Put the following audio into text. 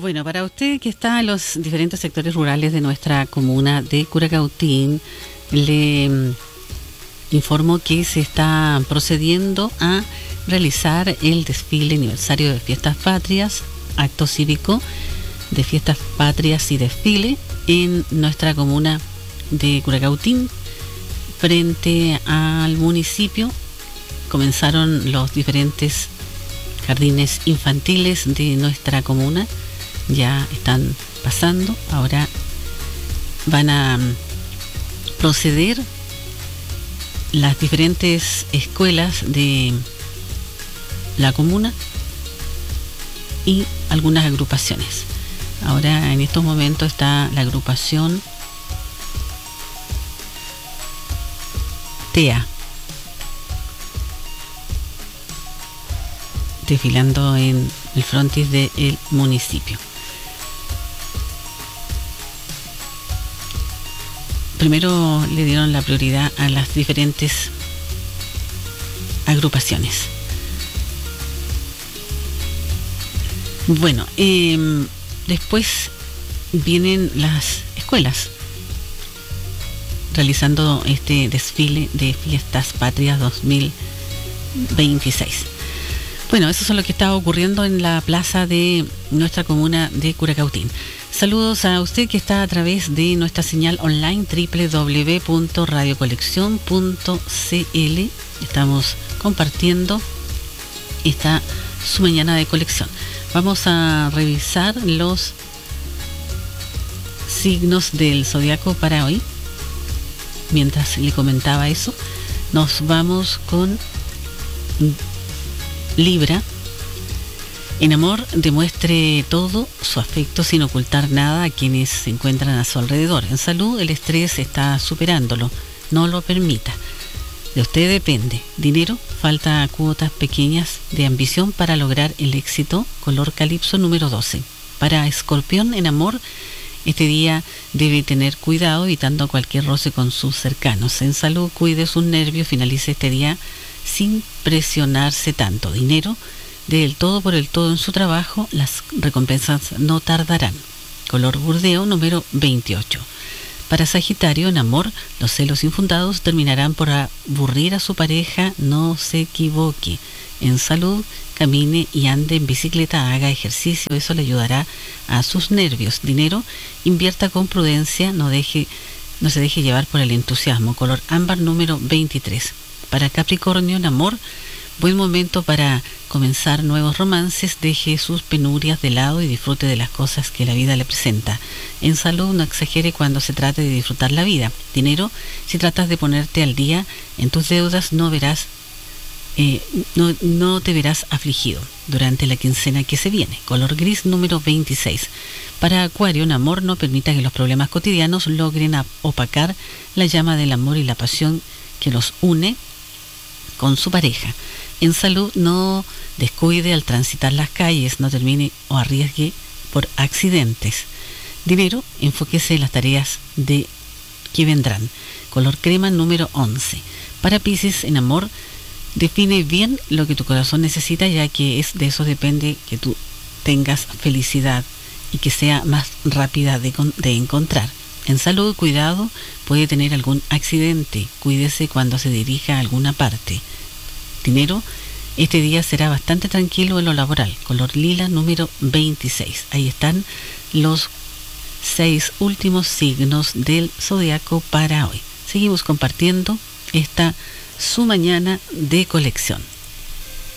Bueno, para usted que está en los diferentes sectores rurales de nuestra comuna de Curacautín, le informo que se está procediendo a realizar el desfile aniversario de Fiestas Patrias, acto cívico de Fiestas Patrias y desfile en nuestra comuna de Curacautín. Frente al municipio comenzaron los diferentes jardines infantiles de nuestra comuna. Ya están pasando, ahora van a proceder las diferentes escuelas de la comuna y algunas agrupaciones. Ahora en estos momentos está la agrupación TEA desfilando en el frontis del municipio. Primero le dieron la prioridad a las diferentes agrupaciones. Bueno, después vienen las escuelas realizando este desfile de Fiestas Patrias 2026. Bueno, eso es lo que está ocurriendo en la plaza de nuestra comuna de Curacautín. Saludos a usted que está a través de nuestra señal online www.radiocolección.cl. Estamos compartiendo su mañana de colección. Vamos a revisar los signos del zodiaco para hoy. Mientras le comentaba eso, nos vamos con Libra. En amor, demuestre todo su afecto sin ocultar nada a quienes se encuentran a su alrededor. En salud, el estrés está superándolo. No lo permita. De usted depende. Dinero, falta cuotas pequeñas de ambición para lograr el éxito. Color calipso número 12. Para Escorpión, en amor, este día debe tener cuidado evitando cualquier roce con sus cercanos. En salud, cuide sus nervios. Finalice este día sin presionarse tanto. Dinero, del todo por el todo en su trabajo, las recompensas no tardarán. Color burdeo número 28. Para Sagitario, en amor, los celos infundados terminarán por aburrir a su pareja, no se equivoque. En salud, camine y ande en bicicleta, haga ejercicio, eso le ayudará a sus nervios. Dinero, invierta con prudencia, no se deje llevar por el entusiasmo. Color ámbar número 23. Para Capricornio, en amor, buen momento para comenzar nuevos romances, deje sus penurias de lado y disfrute de las cosas que la vida le presenta. En salud, no exagere cuando se trate de disfrutar la vida. Dinero, si tratas de ponerte al día en tus deudas, no te verás afligido durante la quincena que se viene. Color gris número 26. Para Acuario, en amor, no permita que los problemas cotidianos logren opacar la llama del amor y la pasión que los une con su pareja. En salud, no descuide al transitar las calles, no termine o arriesgue por accidentes. Dinero, enfóquese en las tareas que vendrán. Color crema número 11. Para Piscis, en amor, define bien lo que tu corazón necesita, ya que de eso depende que tú tengas felicidad y que sea más rápida de encontrar. En salud, cuidado, puede tener algún accidente. Cuídese cuando se dirija a alguna parte. Dinero, este día será bastante tranquilo en lo laboral. Color lila número 26. Ahí están los 6 últimos signos del zodiaco para hoy. Seguimos compartiendo su mañana de colección.